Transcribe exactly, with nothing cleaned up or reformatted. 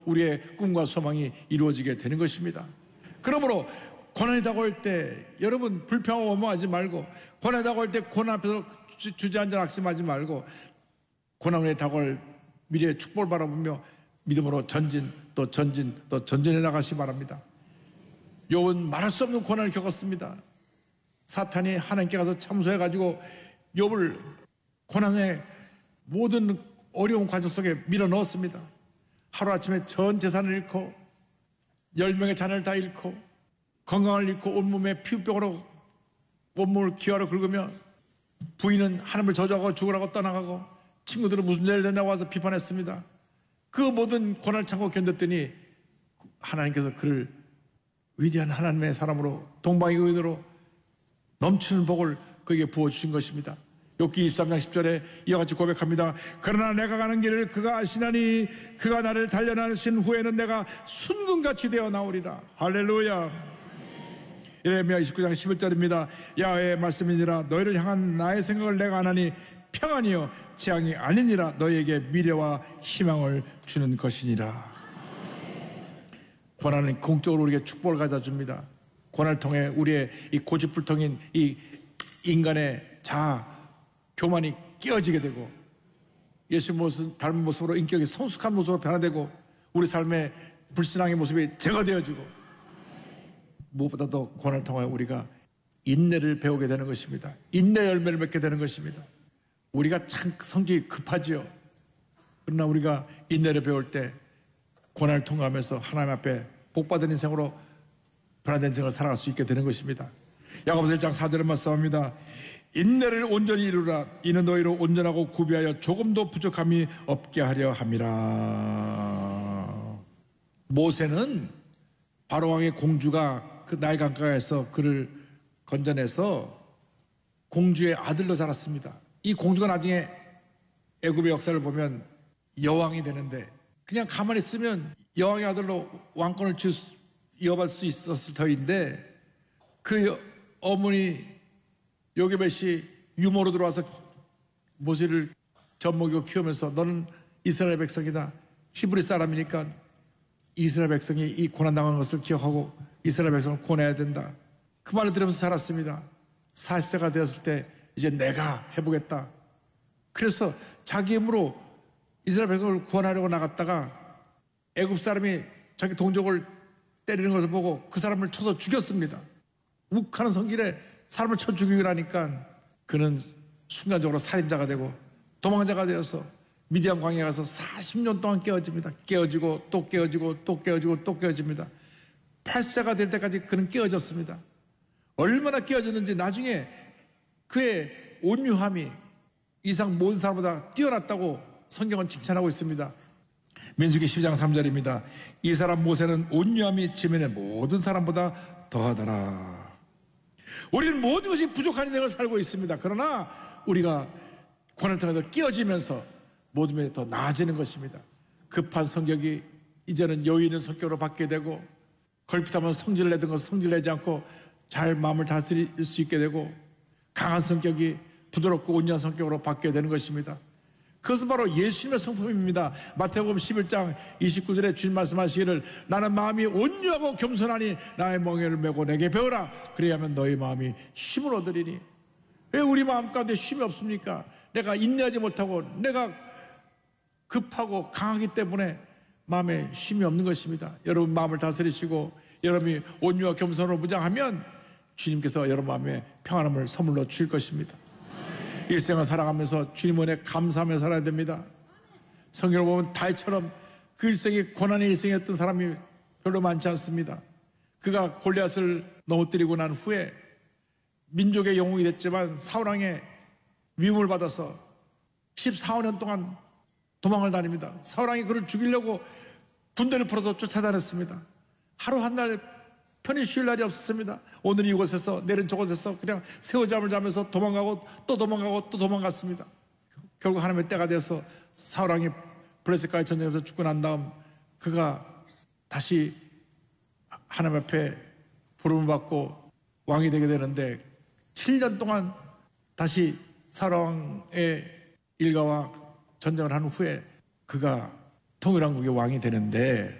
우리의 꿈과 소망이 이루어지게 되는 것입니다. 그러므로 고난이 다가올 때 여러분 불평하고 원망하지 말고, 고난이 다가올 때 고난 앞에서 주, 주저앉아 낙심하지 말고, 고난 후에 다가올 미래의 축복을 바라보며 믿음으로 전진 또 전진 또 전진해 나가시 바랍니다. 욥은 말할 수 없는 고난을 겪었습니다. 사탄이 하나님께 가서 참소해가지고 욥을 고난의 모든 어려운 과정 속에 밀어 넣었습니다. 하루아침에 전 재산을 잃고 열 명의 자녀를 다 잃고 건강을 잃고 온몸에 피부병으로 온몸을 기화로 긁으며 부인은 하나님을 저주하고 죽으라고 떠나가고 친구들은 무슨 죄를 졌냐고 와서 비판했습니다. 그 모든 고난을 참고 견뎠더니 하나님께서 그를 위대한 하나님의 사람으로 동방의 의인으로 넘치는 복을 그에게 부어주신 것입니다. 욥기 이십삼 장 십 절에 이와 같이 고백합니다. 그러나 내가 가는 길을 그가 아시나니 그가 나를 단련하신 후에는 내가 순금같이 되어 나오리라. 할렐루야. 예레미야 이십구 장 십일 절입니다. 야훼의 말씀이니라 너희를 향한 나의 생각을 내가 아나니 평안이요 재앙이 아니니라 너희에게 미래와 희망을 주는 것이니라. 고난은 공적으로 우리에게 축복을 가져줍니다. 고난을 통해 우리의 이 고집불통인 이 인간의 자아 교만이 깨어지게 되고 예수 모습 닮은 모습으로 인격이 성숙한 모습으로 변화되고 우리 삶의 불신앙의 모습이 제거되어지고 무엇보다도 고난을 통해 우리가 인내를 배우게 되는 것입니다. 인내 열매를 맺게 되는 것입니다. 우리가 참 성격이 급하지요. 그러나 우리가 인내를 배울 때 고난을 통과하면서 하나님 앞에 복받은 인생으로 변화된 인생을 살아갈 수 있게 되는 것입니다. 야고보서 일 장 사 절에 말씀합니다. 인내를 온전히 이루라. 이는 너희로 온전하고 구비하여 조금도 부족함이 없게 하려 함이라. 모세는 바로왕의 공주가 그 나일 강가에서 그를 건져내서 공주의 아들로 자랐습니다. 이 공주가 나중에 애굽의 역사를 보면 여왕이 되는데 그냥 가만히 있으면 여왕의 아들로 왕권을 이어받을 수 있었을 터인데 그 어머니 요게벳이 유모로 들어와서 모세를 젖먹이고 키우면서 너는 이스라엘 백성이다. 히브리 사람이니까 이스라엘 백성이 이 고난당한 것을 기억하고 이스라엘 백성을 구원해야 된다. 그 말을 들으면서 살았습니다. 사십 세가 되었을 때 이제 내가 해보겠다. 그래서 자기 힘으로 이스라엘 백성을 구원하려고 나갔다가 애굽 사람이 자기 동족을 때리는 것을 보고 그 사람을 쳐서 죽였습니다. 욱하는 성길에 사람을 쳐 죽이라니까 그는 순간적으로 살인자가 되고 도망자가 되어서 미디안 광야에 가서 사십 년 동안 깨어집니다. 깨어지고 또 깨어지고 또 깨어지고 또 깨어집니다. 팔십 세가 될 때까지 그는 깨어졌습니다. 얼마나 깨어졌는지 나중에 그의 온유함이 이상 모든 사람보다 뛰어났다고 성경은 칭찬하고 있습니다. 민수기 십이 장 삼 절입니다. 이 사람 모세는 온유함이 지면의 모든 사람보다 더하더라. 우리는 모든 것이 부족한 인생을 살고 있습니다. 그러나 우리가 고난을 통해서 깨어지면서 모든 면이 더 나아지는 것입니다. 급한 성격이 이제는 여유 있는 성격으로 바뀌게 되고 걸핏하면 성질을 내던 것을 성질을 내지 않고 잘 마음을 다스릴 수 있게 되고 강한 성격이 부드럽고 온유한 성격으로 바뀌게 되는 것입니다. 그것은 바로 예수님의 성품입니다. 마태복음 십일 장 이십구 절에 주님 말씀하시기를 나는 마음이 온유하고 겸손하니 나의 멍에를 메고 내게 배우라. 그래야만 너희 마음이 쉼을 얻으리니. 왜 우리 마음 가운데 쉼이 없습니까? 내가 인내하지 못하고 내가 급하고 강하기 때문에 마음에 쉼이 없는 것입니다. 여러분 마음을 다스리시고 여러분이 온유와 겸손으로 무장하면 주님께서 여러분 마음에 평안함을 선물로 주실 것입니다. 일생을 살아가면서 주님 은혜 감사하며 살아야 됩니다. 성경을 보면 다윗처럼 그 일생이 고난의 일생이었던 사람이 별로 많지 않습니다. 그가 골리앗을 넘어뜨리고 난 후에 민족의 영웅이 됐지만 사울왕의 위임을 받아서 십사 년 동안 도망을 다닙니다. 사울왕이 그를 죽이려고 군대를 풀어서 쫓아다녔습니다. 하루 한 날 편히 쉴 날이 없었습니다. 오늘 이곳에서 내일은 저곳에서 그냥 새우잠을 자면서 도망가고 또 도망가고 또 도망갔습니다. 결국 하나님의 때가 되어서 사울왕이 블레셋과의 전쟁에서 죽고 난 다음 그가 다시 하나님 앞에 부름을 받고 왕이 되게 되는데 칠 년 동안 다시 사울왕의 일가와 전쟁을 한 후에 그가 통일왕국의 왕이 되는데